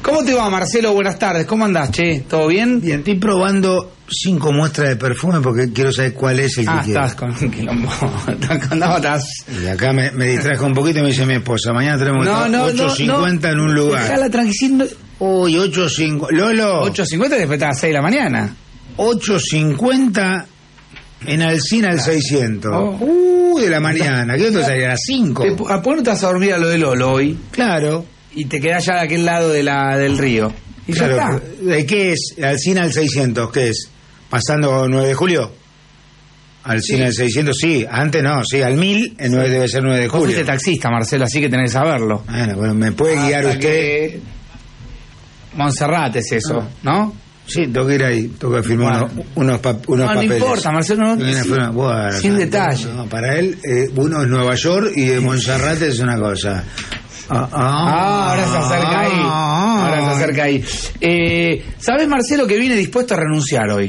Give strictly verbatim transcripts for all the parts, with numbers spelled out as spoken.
¿Cómo te va, Marcelo? Buenas tardes. ¿Cómo andás, che? ¿Todo bien? Bien, estoy probando cinco muestras de perfume porque quiero saber cuál es el ah, que quiero. Ah, estás con un quilombo. No, estás... Y acá me, me distrajo un poquito y me dice mi esposa, mañana tenemos no, no, ocho cincuenta no, en un lugar. Dejala tranquila. Uy, ocho cincuenta. Lolo. ocho cincuenta y después está a las seis de la mañana. ocho cincuenta en Alsina al seiscientos. Oh. Uh, de la mañana. ¿Qué otro salía? A las cinco. ¿A poco no te vas a dormir a lo de Lolo hoy? Claro. Y te quedás ya de aquel lado de la, del río. Y claro, ya está. ¿de qué es? Alsina al seiscientos, ¿qué es? ¿Pasando nueve de julio? Alsina sí. Al seiscientos, sí. Antes no, sí. Al mil, el nueve debe ser nueve de julio. Vos fuiste taxista, Marcelo, así que tenés que saberlo. Bueno, bueno, ¿me puede Hasta guiar usted? Que... Montserrat es eso, ¿no? Sí, tengo que ir ahí, tengo que firmar bueno. unos, unos, pap unos no, papeles. No importa, Marcelo, no, sí, bueno, sin no, detalle. No, para él, eh, uno es Nueva York y de Montserrat es una cosa. Ah, ah, ah, ahora se acerca ahí. Ah, ahora se acerca ahí. Eh, ¿Sabes, Marcelo, que vine dispuesto a renunciar hoy?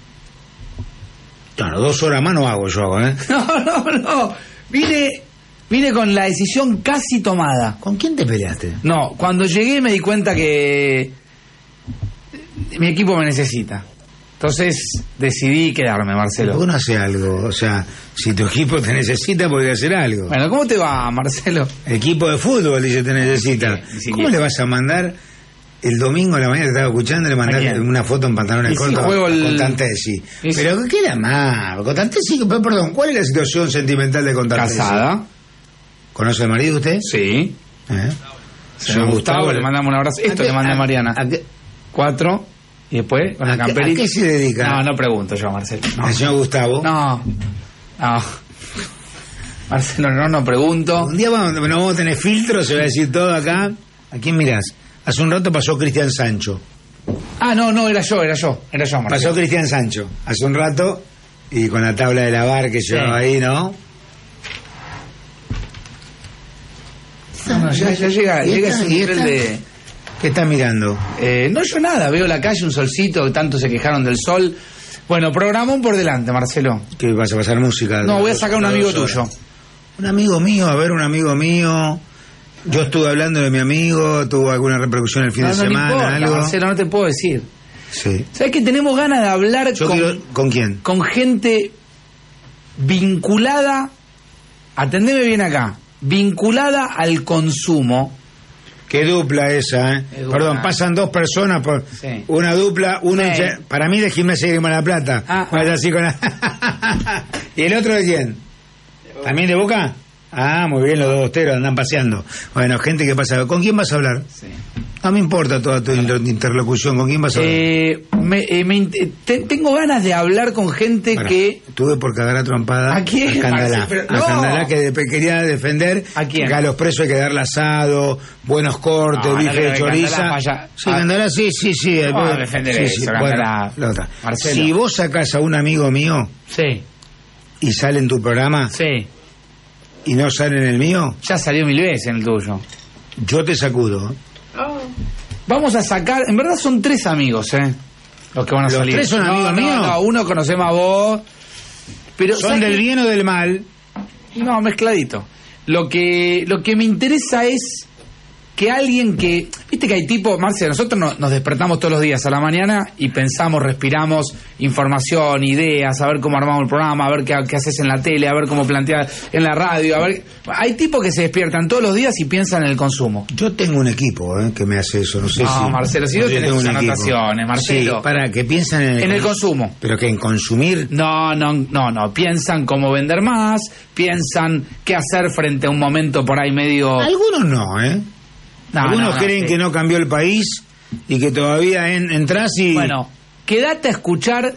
Claro, dos horas más no hago yo, ¿eh? No, no, no. Vine, vine con la decisión casi tomada. ¿Con quién te peleaste? No, cuando llegué me di cuenta que mi equipo me necesita. Entonces decidí quedarme, Marcelo. ¿Por qué no hace algo? O sea, si tu equipo te necesita, podría hacer algo. Bueno, ¿cómo te va, Marcelo? El equipo de fútbol dice te necesita. Sí, sí, ¿cómo sí. le vas a mandar el domingo a la mañana que estaba escuchando, le mandaste una foto en pantalones cortos si con el... Contantesi? Pero ¿qué era más? Contantesi, perdón, ¿cuál es la situación sentimental de Contantesi? Casada. ¿Conoce al marido usted? Sí. ¿Eh? Señor Gustavo, Gustavo, le mandamos un abrazo. Esto le mandé a Mariana. A, a, Cuatro. Y después, con la camperita. ¿A qué se dedica? No, no pregunto yo, Marcelo. No. ¿El señor Gustavo? No. No. Marcelo, no, no pregunto. Un día vamos, no vamos a tener filtro, se va a decir todo acá. ¿A quién mirás? Hace un rato pasó Cristian Sancho. Ah, no, no, era yo, era yo. Era yo, Marcelo. Pasó Cristian Sancho. Hace un rato, y con la tabla de lavar que llevaba sí. ahí, ¿no? No, no, ya, ya llega, llega ese nivel de... ¿Qué estás mirando? Eh, no, yo nada, veo la calle, un solcito, tanto se quejaron del sol. Bueno, programón por delante, Marcelo. ¿Qué vas a pasar música? No, voy a sacar un amigo tuyo. Un amigo mío, a ver, un amigo mío. Yo estuve hablando de mi amigo, tuvo alguna repercusión el fin no, de no semana, importa, algo. Marcelo, no te puedo decir. Sí. ¿Sabes que tenemos ganas de hablar yo con, quiero, ¿con quién? Con gente vinculada, atendeme bien acá, vinculada al consumo. Qué dupla esa, ¿eh? Dupla. Perdón, pasan dos personas por sí. una dupla, uno sí. en, para mí de Gimnasia de Mar del Plata. Ah, ah. Así con la... ¿Y el otro de quién? De ¿También de Boca? Ah, muy bien, los dos bosteros andan paseando. Bueno, gente que pasa. ¿Con quién vas a hablar? Sí. No me importa toda tu inter interlocución. ¿Con quién vas a hablar? Eh, me, eh, me, te, tengo ganas de hablar con gente Para, que... Tuve por cagar a trompada. ¿A quién? A Candalá. Pero, no. A Candalá que de, quería defender. ¿A quién? Que a los presos hay que darle asado, buenos cortes, no, bife no, de choriza. Candalá, sí, Candalá, sí, sí, sí. No, a defender sí, eso, sí, Candalá. Bueno, la otra. Si vos sacás a un amigo mío... Sí. Y sale en tu programa... Sí. ¿Y no sale en el mío? Ya salió mil veces en el tuyo. Yo te sacudo. Oh. Vamos a sacar... En verdad son tres amigos, ¿eh? Los que van a ¿Los salir. ¿Los tres son no, amigos no, míos? No, uno conocemos a vos. Pero, ¿Son del que... bien o del mal? No, mezcladito. Lo que, lo que me interesa es que alguien que... Viste que hay tipo... Marcia, nosotros no, nos despertamos todos los días a la mañana y pensamos, respiramos información, ideas, a ver cómo armamos el programa, a ver qué, qué haces en la tele, a ver cómo planteas en la radio, a ver... Hay tipos que se despiertan todos los días y piensan en el consumo. Yo tengo un equipo ¿eh? que me hace eso, no sé no, si... No, Marcelo, si no tenés tus anotaciones, Marcelo. Sí, para que piensan en el... En el consumo. ¿Pero que en consumir? No, no, no, no. Piensan cómo vender más, piensan qué hacer frente a un momento por ahí medio... Algunos no, ¿eh? No, Algunos no, no, creen sí. que no cambió el país y que todavía en, entras y... Bueno, quédate a escuchar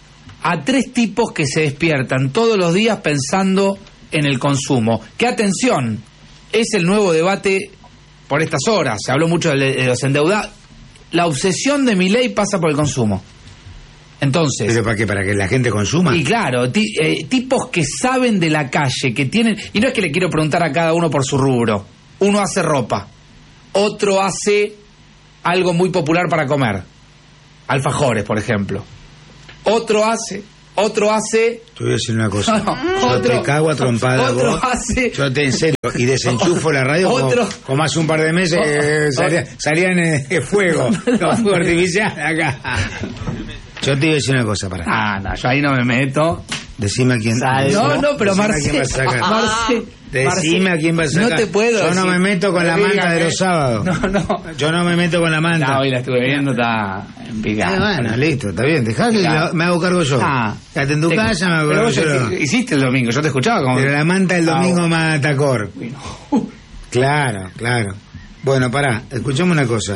a tres tipos que se despiertan todos los días pensando en el consumo. Que atención, es el nuevo debate por estas horas. Se habló mucho de los endeudados. La obsesión de Milei pasa por el consumo. Entonces... ¿Pero para qué? ¿Para que la gente consuma? Y claro, ti, eh, tipos que saben de la calle, que tienen... Y no es que le quiero preguntar a cada uno por su rubro. Uno hace ropa. Otro hace algo muy popular para comer. Alfajores, por ejemplo. Otro hace Otro hace... Te voy a decir una cosa. No, no, yo otro, te cago a trompada otro vos. Hace, yo te en serio. Y desenchufo la radio otro, como, como hace un par de meses eh, salía, salían eh, fuego. No, fuego artificial acá. Yo te iba a decir una cosa, para. Ah, no, yo ahí no me meto. Decime a quién. No, no, pero Marcelo. Marce, Decime a quién vas a sacar. No te puedo Yo decir. no me meto con la manta de los sábados. No, no. Yo no me meto con la manta. No, hoy la estuve viendo, está en picada. Ah, bueno, listo, está bien. Dejá que la, me hago cargo yo. Ah, Quédate en tu te, casa, me hago cargo yo. Hiciste el domingo, yo te escuchaba como. Pero la manta del domingo ah, más atacor. Uh. Claro, claro. Bueno, pará, escuchame una cosa.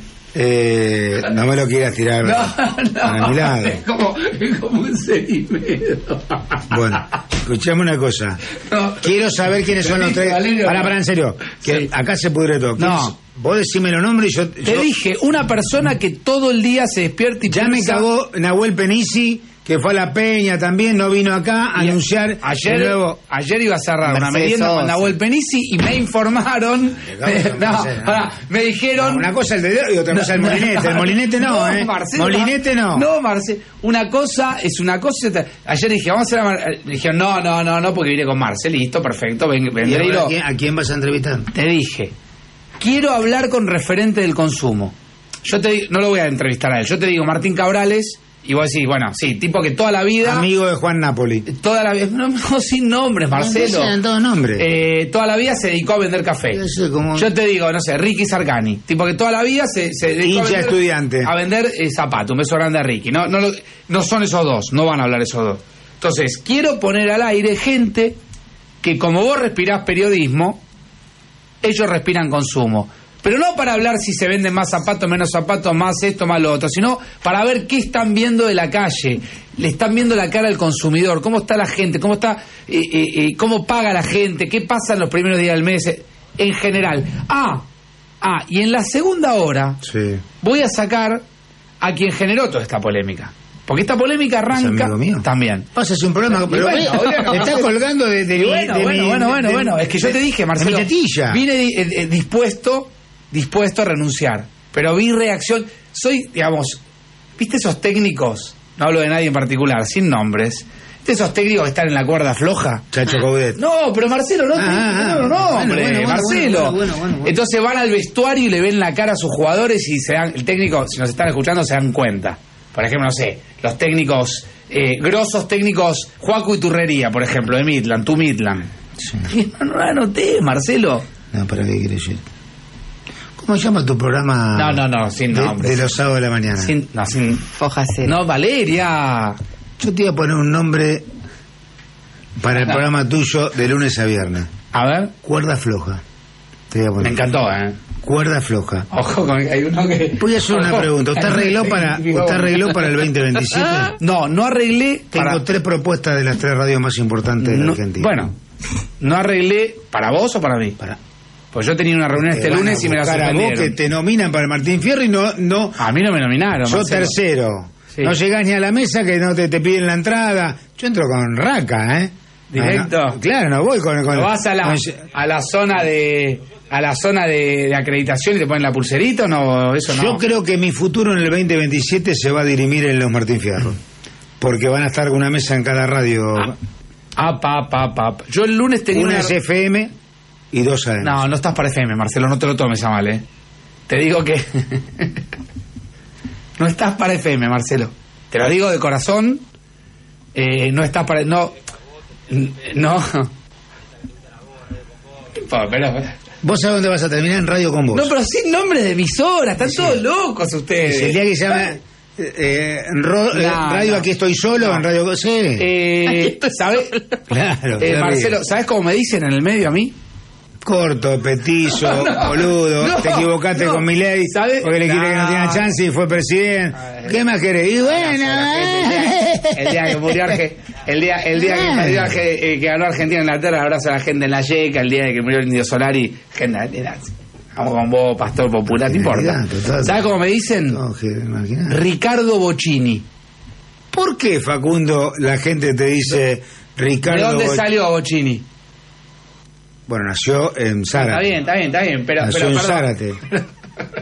Eh, no me lo quieras tirar no, no, a mi lado. Es como, es como un seguimiento. Bueno, escuchame una cosa. No, quiero saber quiénes son los tres. Pará, pará, en serio. Que sí. Acá se pudre todo. No. Vos decime los nombres y yo. Te yo... dije, una persona que todo el día se despierta y ya piensa... me cagó Nahuel Penisi, que fue a La Peña también, no vino acá a y anunciar. Ayer, nuevo... ayer iba a cerrar Mercedes una merienda con Nahuel Penisi y me informaron. Me, no, pará, me dijeron. No, una cosa el de y otra cosa el molinete. El molinete no, no ¿eh? Marcelo, molinete no. No, Marce. Una cosa es una cosa. Ayer dije, vamos a hacer. Mar... Dijeron, no, no, no, no, porque vine con Marce. Listo, perfecto. Ven, vendré y ¿A quién, ¿A quién vas a entrevistar? Te dije, quiero hablar con referente del consumo. Yo te digo, no lo voy a entrevistar a él. Yo te digo, Martín Cabrales. Y vos decís, bueno, sí, tipo que toda la vida... Amigo de Juan Napoli. Toda la vida... No, no sin nombres, Marcelo. No, no todos nombres. Eh, toda la vida se dedicó a vender café. Yo, sé cómo... Yo te digo, no sé, Ricky Sargani. Tipo que toda la vida se, se dedicó a vender, estudiante. a vender eh, zapatos. Un beso grande a Ricky. No, no, lo, no son esos dos, no van a hablar esos dos. Entonces, quiero poner al aire gente que como vos respirás periodismo, ellos respiran consumo. Pero no para hablar si se venden más zapatos, menos zapatos, más esto, más lo otro, sino para ver qué están viendo de la calle. Le están viendo la cara al consumidor, cómo está la gente, cómo está, eh, eh, eh, cómo paga la gente, qué pasa en los primeros días del mes, eh, en general. Ah, ah, y en la segunda hora sí. voy a sacar a quien generó toda esta polémica. Porque esta polémica arranca ¿Es amigo mío? También. Pasa un problema, pero bueno, bueno, me está colgando de, de, bueno, de bueno, mi, bueno, bueno, de, bueno, es que yo te dije, Marcelo, vine eh, eh, dispuesto dispuesto a renunciar, pero vi reacción. Soy, digamos, ¿viste esos técnicos? No hablo de nadie en particular, sin nombres. ¿Viste esos técnicos que están en la cuerda floja? Chacho Coudet. No, pero Marcelo, no, ah, no, no, no, bueno, hombre, bueno, bueno, Marcelo. Bueno, bueno, bueno, bueno. Entonces van al vestuario y le ven la cara a sus jugadores y se dan, el técnico, si nos están escuchando, se dan cuenta. Por ejemplo, no sé, los técnicos, eh, grosos técnicos, Juaco y Turrería, por ejemplo, de Midland, tu Midland. Sí. No, no la anoté, Marcelo. No, ¿para qué quieres decir? ¿Cómo se llama tu programa? No, no, no, sin nombre. De, de los sábados de la mañana. Sin, no, sin... Foja cero. No, Valeria. Yo te iba a poner un nombre para el no. programa tuyo de lunes a viernes. A ver. Cuerda floja. Te voy a poner. Me encantó, ¿eh? Cuerda floja. Ojo, con hay uno que... Voy a hacer una pregunta. ¿Usted arregló para, ¿usted arregló para el veinte veintisiete? No, no arreglé... Tengo para... tres propuestas de las tres radios más importantes de no, la Argentina. Bueno, ¿no arreglé para vos o para mí? Para... Pues yo tenía una reunión este lunes y me la suspendieron. A vos que te nominan para el Martín Fierro y no... no a mí no me nominaron. Yo Marcelo. tercero. Sí. No llegás ni a la mesa que no te, te piden la entrada. Yo entro con raca, ¿eh? ¿Directo? No, no, claro, no voy con... con ¿No vas a la, con... a la zona de... a la zona de, de acreditación y te ponen la pulserita o no? Eso no. Yo creo que mi futuro en el veinte veintisiete se va a dirimir en los Martín Fierro. Porque van a estar con una mesa en cada radio. Ah, pa, pa, pa. Yo el lunes tenía una... una... es F M... y dos A M. No, no estás para F M, Marcelo, no te lo tomes a mal, ¿eh? Te digo que... no estás para F M, Marcelo. Te lo digo de corazón. Eh, no estás para... No... No... Pero... ¿Vos sabés dónde vas a terminar? En Radio con Vos. No, pero sin nombre de emisora. Están sí. todos locos ustedes. Es el día que se llama... Eh, ro, no, eh, radio no. Aquí estoy solo, no. en Radio sí. eh, ¿Sabes? Claro, eh, Marcelo, ¿sabes cómo me dicen en el medio a mí? Corto, petizo, no, boludo, no, te equivocaste no, con Milei porque le dijiste no. que no tenía chance y fue presidente. Ver, ¿qué más querés? Y bueno, el día que murió Arge, el día, el día que, murió Arge, eh, que ganó Argentina en Inglaterra, abrazo a la gente en la yeca, el día que murió el Indio Solari, gente, vamos con vos, pastor popular, no importa. ¿Sabes cómo me dicen? No, Ricardo Bocchini. ¿Por qué, Facundo, la gente te dice Ricardo? ¿De dónde Bo... salió Bocchini? Bueno, nació en Zárate. Está bien, está bien, está bien. Pero, nació pero, en perdón. Zárate.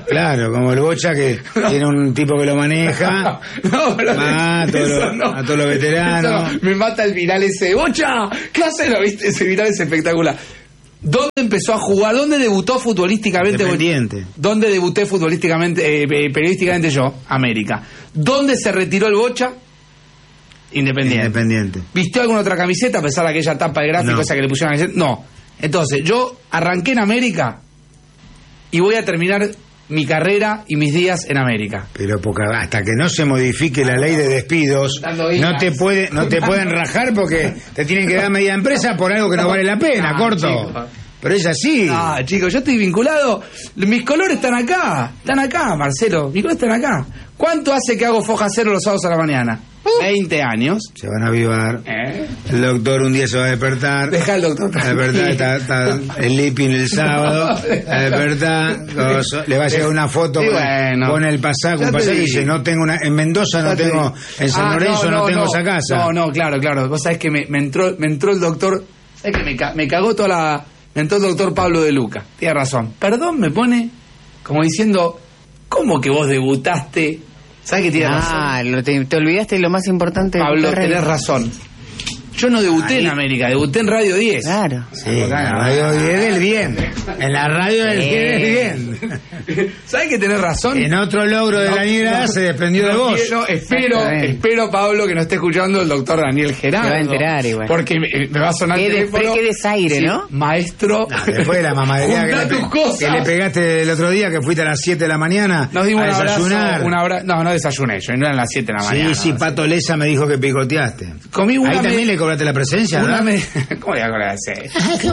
Claro, como el Bocha que tiene un tipo que lo maneja. No, pero ah, a, todos los, no. a todos los veteranos. No. Me mata el viral ese. ¡Bocha! ¿Qué hace? ¿Lo viste? Ese viral es espectacular. ¿Dónde empezó a jugar? ¿Dónde debutó futbolísticamente? Independiente. ¿Dónde debuté futbolísticamente, eh, periodísticamente yo? América. ¿Dónde se retiró el Bocha? Independiente. Independiente. ¿Vistió alguna otra camiseta a pesar de aquella tapa de gráfico no. esa que le pusieron a la camiseta? No. Entonces, yo arranqué en América y voy a terminar mi carrera y mis días en América. Pero porque hasta que no se modifique la ley de despidos, no te puede, no te pueden rajar porque te tienen que dar media empresa por algo que no vale la pena, ah, corto. Chico. Pero es así. Ah, chicos, yo estoy vinculado. Mis colores están acá. Están acá, Marcelo. Mis colores están acá. ¿Cuánto hace que hago foja cero los sábados a la mañana? Uh, veinte años. Se van a avivar. ¿Eh? El doctor un día se va a despertar. Deja el doctor. A despertar, está, está el Lipin el sábado. A despertar. Le va a llegar una foto sí, con, bueno. con el pasaje. Un pasaje y dice: no tengo una. En Mendoza no tengo. En San ah, Lorenzo no, no, no tengo no, esa casa. No, no, claro, claro. Vos sabés que me, me, entró, me entró el doctor. ¿Sabés que me, me cagó toda la. Me entró el doctor Pablo de Luca. Tiene razón. Perdón, me pone como diciendo: ¿cómo que vos debutaste? ¿Sabes que tiene ah, razón? Ah, te, te olvidaste de lo más importante. Pablo, tenés razón. Yo no debuté Ahí. en América, debuté en Radio diez. Claro. Sí, en la Radio diez del bien. En la radio del bien. ¿Sabes que tenés razón? En otro logro de no, la niña no, se desprendió no de vos. Quiero, espero, espero, Pablo, que no esté escuchando el doctor Daniel Gerardo. Se va a enterar igual. Porque me, me va a sonar el teléfono. Qué desaire, sí, ¿no? Maestro. No, después de la mamadería que, le, que le pegaste el otro día, que fuiste a las siete de la mañana Nos dimos a desayunar. Un abrazo, una no, no desayuné yo, no eran las siete de la mañana. Sí, sí, no, Pato Lesa me dijo que picoteaste. Comí una Ahí me... también le cobraste la presencia, ¿no? Me... ¿Cómo le voy a cobrar ese?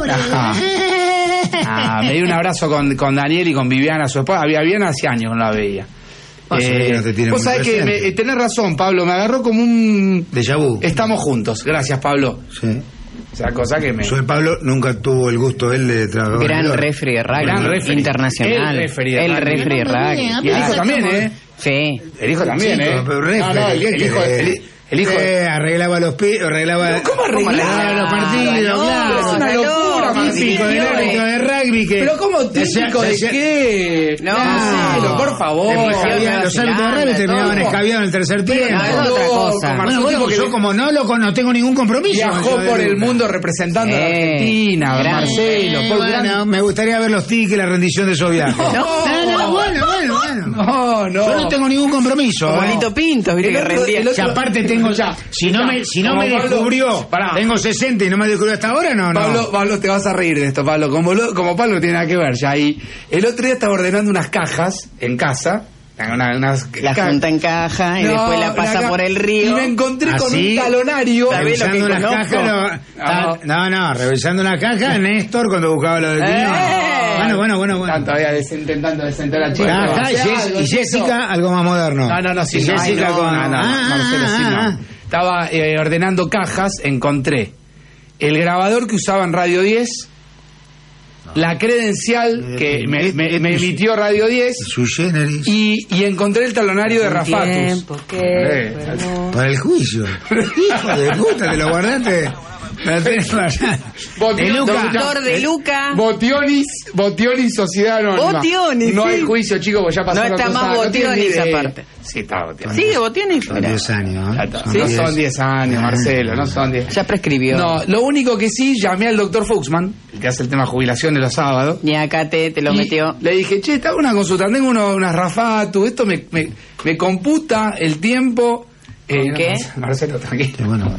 Ah, me di un abrazo con, con Daniel y con Viviana, su esposa. Viviana hace años no la veía. Eh, no vos sabés que me, eh, tenés razón, Pablo, me agarró como un déjà vu. Estamos juntos, gracias, Pablo. Sí. O sea, cosa que me... Soy Pablo, nunca tuvo el gusto él de trabajar. Gran refri de rugby, Gran refri. internacional. El refri de el refri de rugby. Y el hijo también, ¿eh? Sí. El hijo también, Chico, ¿eh? Pero refri, no, no, el, el hijo... El, El hijo eh, arreglaba los pi arreglaba no, ¿cómo arreglaba los partidos? No, claro, es una locura, típico del árbitro de rugby que pero cómo típico de qué no, no, por favor había, los árbitros de rugby terminaban escabiados en el tercer tiempo. No, es otra cosa. Bueno, bueno, yo como no lo no tengo ningún compromiso. Viajó por el mundo representando a Argentina, Marcelo. Bueno, me gustaría ver los tickets y la rendición de esos viajes. No, no, bueno, bueno, bueno. No, no. Yo no tengo ningún compromiso. Bonito Pinto, viste que rendía. Y aparte tengo ya, si no me, si no me descubrió, Pablo, tengo sesenta y no me descubrió hasta ahora, no, no. Pablo, Pablo, te vas a reír de esto, Pablo. Como, lo, como Pablo no tiene nada que ver ya. Y el otro día estaba ordenando unas cajas en casa. Una, unas la ca... junta en caja y no, después la pasa la... por el río. Y me encontré ¿Así? con un talonario. Revisando una caja. No, no, no, revisando una caja, Néstor cuando buscaba lo del piñón. Bueno, bueno, bueno, bueno. Están todavía des intentando desenterrar a chicos. Ah, y, algo, y Jessica, algo más moderno. No, no, no, sí, y no, Jessica no, con. No, no, ah, Marcelo, sí, no. Ah, Estaba eh, ordenando cajas, encontré el grabador que usaba en Radio diez, no. la credencial que me, me, me emitió Radio diez, su generis. Y, y encontré el talonario de Rafatus. Eh, para el juicio. Hijo de puta, te lo guardaste. Botioni, doctor de Luca. Botionis, Botionis Sociedad Anónima. Botionis, no sí. hay juicio, chicos, pues ya pasaron. No está más Botionis no aparte. Sí, está Botionis. Sigue Botionis. Son diez años, ¿eh? Sí, no son diez años, Marcelo, no son diez. Ya prescribió. No, lo único que sí, llamé al doctor Fuchsman, el que hace el tema jubilación de los sábados. Y acá te, te lo metió. Le dije, che, te hago una consulta, tengo uno, unas Rafatu, esto me, me, me computa el tiempo. Eh, ¿Qué? No, Marcelo, tranquilo. Sí, bueno.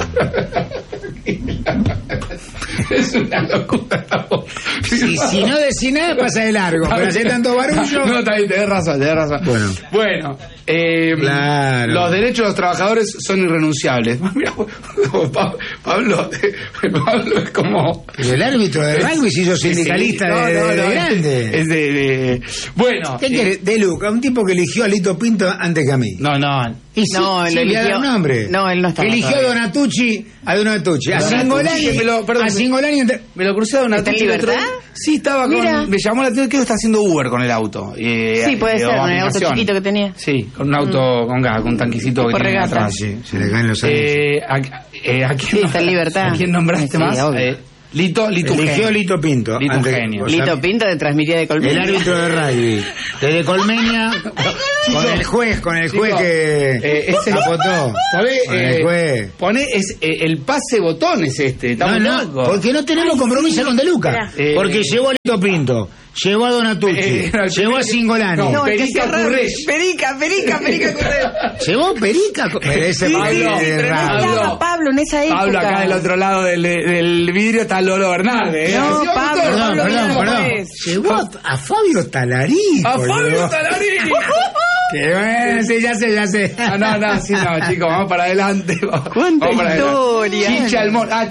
Es una locura. Si, si no decís nada, pasa de largo. Pero hace tanto barullo. No, está bien, tenés razón, tenés razón. Bueno. Bueno, eh, claro. Los derechos de los trabajadores son irrenunciables. Mira, Pablo, Pablo es como. Pero el árbitro de rugby se hizo sindicalista sí, sí. No, de, no, de, no, de grande. Es de, de... Bueno. ¿Qué eh... quiere? De Luca, un tipo que eligió a Lito Pinto antes que a mí. No, no. Y sí, no, sí, lo eligió. Le da un nombre. No, él no está. Eligió a Donatucci, a Donatucci. A Singolani. Me lo, perdón, a Singolani. Me lo crucé a Donatucci. ¿Está en libertad? Sí, estaba con. Mira. Me llamó la atención que está haciendo Uber con el auto. Eh, sí, puede eh, ser, con el auto chiquito que tenía. Sí, con un auto mm. con gas, con un tanquecito que tiene atrás. Sí, se le caen los años. Eh, a, eh, ¿a quién sí, está en libertad. ¿A quién nombraste sí, más? Eh, Lito, Lito Eligió Lito Pinto. Lito ante, genio. O sea, Lito Pinto de transmitía de Colmeña. El árbitro de rugby. Desde Colmeña, con el juez, con el juez Chico, que eh, ese, apotó. Poné, con eh, el juez. Poné, es, eh, el pase botón es este. No, no, locos. Porque no tenemos Ay, compromiso sí. con De Luca. Eh, porque eh, llevó a Lito Pinto. Llevó a Donatucci, eh, no, llevó a Singolani. No, no Perica Currés. Perica, Perica, Perica Currés. Llevó Perica. Merece sí, Pablo. Sí, sí, pero no estaba Pablo en esa época. Pablo acá del otro lado del, del vidrio está Lolo Bernardes. ¿eh? No, ¿Sí, Pablo, perdón, Pablo perdón, perdón. Llevó a, a Fabio Talarí. A Fabio llevó. Talarí. Que bueno, sí, ya sé, ya sé. No, no, no, sí, no, chicos, vamos para adelante. Vamos, ¿Cuánta vamos para historia? Adelante. Chicha Almón. Ah,